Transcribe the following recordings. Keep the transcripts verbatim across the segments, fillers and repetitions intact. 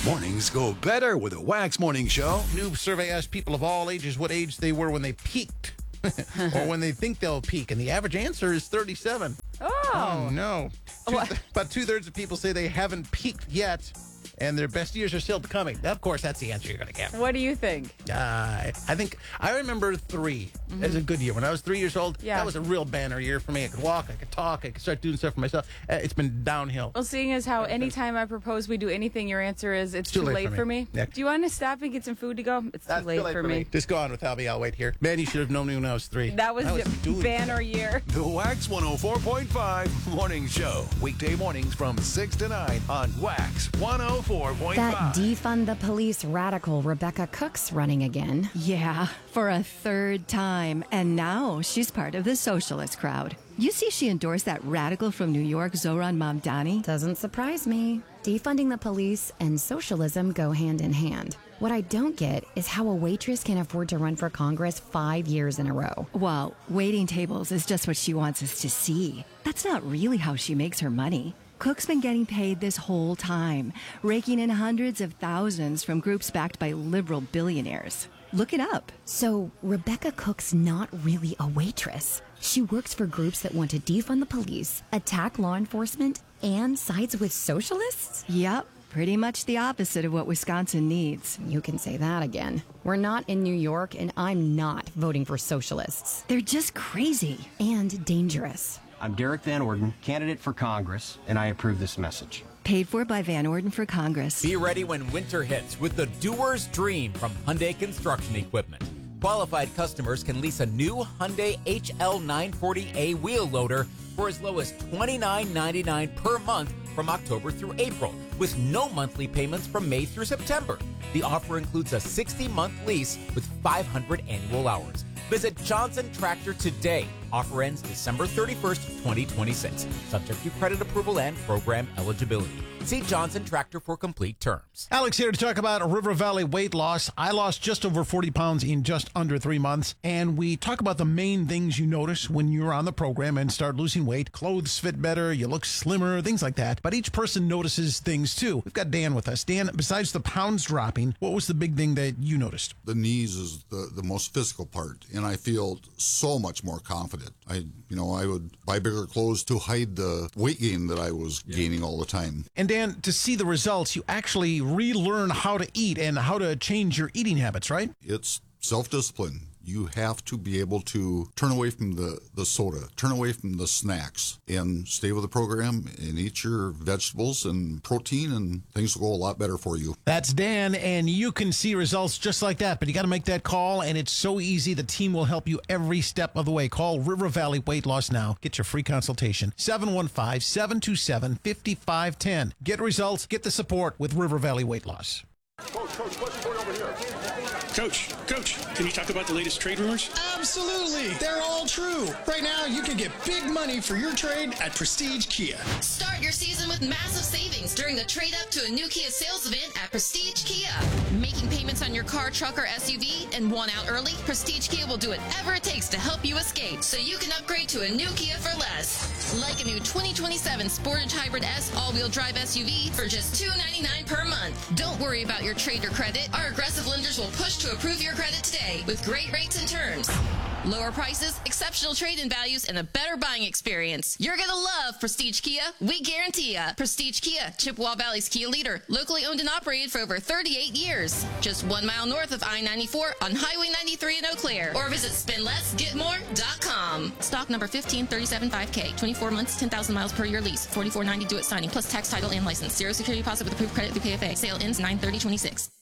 Mornings go better with a Wax Morning Show. New survey asked people of all ages what age they were when they peaked or when they think they'll peak, and the average answer is thirty-seven. Oh. Oh, no. Two, What? about two-thirds of people say they haven't peaked yet, and their best years are still coming. Of course, that's the answer you're going to get. What do you think? Uh, I think I remember three mm-hmm. as a good year. When I was three years old, Yeah. that was a real banner year for me. I could walk, I could talk, I could start doing stuff for myself. Uh, it's been downhill. Well, seeing as how anytime I propose we do anything, your answer is it's too too, late late, for for me. me. Yeah. Do you want to stop and get some food to go? It's That's too late, for, me. Just go on without me. I'll wait here. Man, you should have known me when I was three. That was, I was the doing banner year. The Wax one oh four point five Morning Show. Weekday mornings from six to nine on Wax one oh four point five. That defund the police radical Rebecca Cook's running again. Yeah, for a third time. And now she's part of the socialist crowd. You see she endorsed that radical from New York, Zohran Mamdani. Doesn't surprise me. Defunding the police and socialism go hand in hand. What I don't get is how a waitress can afford to run for Congress five years in a row. Well, waiting tables is just what she wants us to see. That's not really how she makes her money. Cook's been getting paid this whole time, raking in hundreds of thousands from groups backed by liberal billionaires. Look it up. So Rebecca Cook's not really a waitress. She works for groups that want to defund the police, attack law enforcement, and sides with socialists? Yep, pretty much the opposite of what Wisconsin needs. You can say that again. We're not in New York, and I'm not voting for socialists. They're just crazy. And dangerous. I'm Derek Van Orden, candidate for Congress, and I approve this message. Paid for by Van Orden for Congress. Be ready when winter hits with the doer's dream from Hyundai Construction Equipment. Qualified customers can lease a new Hyundai H L nine forty A wheel loader for as low as twenty-nine ninety-nine per month from October through April, with no monthly payments from May through September. The offer includes a sixty-month lease with five hundred annual hours. Visit Johnson Tractor today. Offer ends December thirty-first, twenty twenty-six. Subject to credit approval and program eligibility. See Johnson Tractor for complete terms. Alex here to talk about River Valley weight loss. I lost just over forty pounds in just under three months. And we talk about the main things you notice when you're on the program and start losing weight. Clothes fit better, you look slimmer, things like that. But each person notices things too. We've got Dan with us. Dan, besides the pounds dropping, what was the big thing that you noticed? The knees is the, the most physical part, and I feel so much more confident. I, you know, I would buy bigger clothes to hide the weight gain that I was yeah. gaining all the time. And Dan, to see the results, you actually relearn how to eat and how to change your eating habits, right? It's self-discipline. You have to be able to turn away from the, the soda, turn away from the snacks, and stay with the program and eat your vegetables and protein, and things will go a lot better for you. That's Dan, and you can see results just like that, but you got to make that call, and it's so easy. The team will help you every step of the way. Call River Valley Weight Loss now. Get your free consultation. seven one five, seven two seven, five five one zero. Get results, get the support with River Valley Weight Loss. Coach, Coach, what's going over here? Coach, Coach, can you talk about the latest trade rumors? Absolutely. They're all true. Right now, you can get big money for your trade at Prestige Kia. Start your season with massive savings during the trade up to a new Kia sales event at Prestige Kia. Making payments on your car, truck, or S U V and want out early? Prestige Kia will do whatever it takes to help you escape so you can upgrade to a new Kia for less. Like a new twenty twenty-seven Sportage Hybrid S all-wheel drive S U V for just two hundred ninety-nine dollars per month. Don't worry about your trade or credit. Our aggressive lenders will push to approve your credit today with great rates and terms. Lower prices, exceptional trade-in values, and a better buying experience. You're going to love Prestige Kia. We guarantee ya. Prestige Kia, Chippewa Valley's Kia leader. Locally owned and operated for over thirty-eight years. Just one mile north of I ninety-four on Highway ninety-three in Eau Claire. Or visit spend less get more dot com. Stock number fifteen thirty-seven five K. twenty-four months, ten thousand miles per year lease. forty-four ninety do it signing, plus tax, title, and license. Zero security deposit with approved credit through K F A. Sale ends nine thirty twenty-six.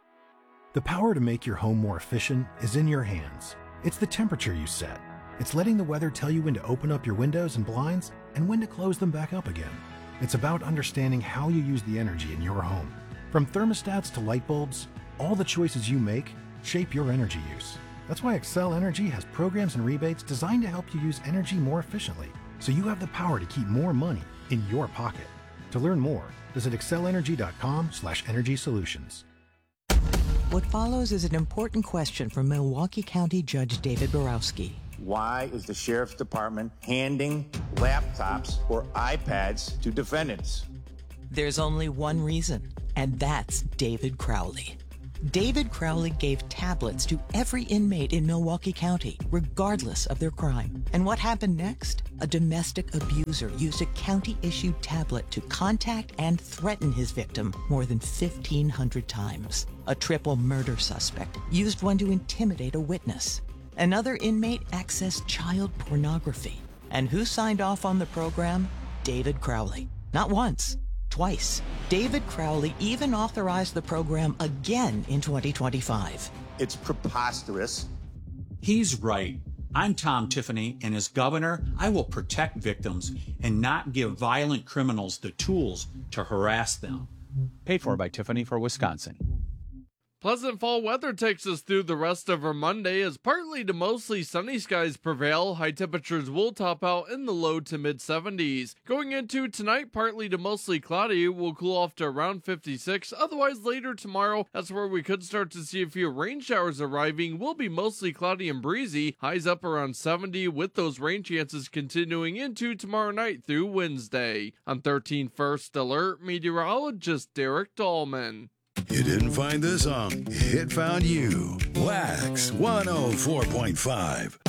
The power to make your home more efficient is in your hands. It's the temperature you set. It's letting the weather tell you when to open up your windows and blinds and when to close them back up again. It's about understanding how you use the energy in your home. From thermostats to light bulbs, all the choices you make shape your energy use. That's why Excel Energy has programs and rebates designed to help you use energy more efficiently, so you have the power to keep more money in your pocket. To learn more, visit excel energy dot com slash energy solutions. What follows is an important question from Milwaukee County Judge David Borowski. Why is the Sheriff's Department handing laptops or iPads to defendants? There's only one reason. And that's David Crowley. David Crowley gave tablets to every inmate in Milwaukee County, regardless of their crime. And what happened next? A domestic abuser used a county-issued tablet to contact and threaten his victim more than fifteen hundred times. A triple murder suspect used one to intimidate a witness. Another inmate accessed child pornography. And who signed off on the program? David Crowley. Not once, twice. David Crowley even authorized the program again in twenty twenty-five. It's preposterous. He's right. I'm Tom Tiffany, and as governor, I will protect victims and not give violent criminals the tools to harass them. Paid for by Tiffany for Wisconsin. Pleasant fall weather takes us through the rest of our Monday as partly to mostly sunny skies prevail. High temperatures will top out in the low to mid seventies. Going into tonight, partly to mostly cloudy, will cool off to around fifty-six. Otherwise, later tomorrow, that's where we could start to see a few rain showers arriving. Will be mostly cloudy and breezy. Highs up around seventy, with those rain chances continuing into tomorrow night through Wednesday. I'm thirteen First Alert meteorologist Derek Dahlman. You didn't find this song, it found you. Wax one oh four point five.